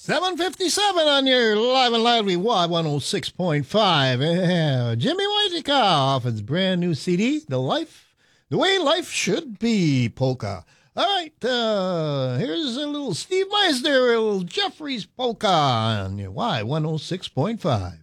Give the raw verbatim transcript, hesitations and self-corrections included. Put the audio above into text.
seven fifty-seven on your Live and Lively Y one oh six point five. Yeah. Jimmy Wojcicki off his brand new C D, The Life, The Way Life Should Be, Polka. All right, uh, here's a little Steve Meisner, a little Jeffries Polka on your Y one oh six point five.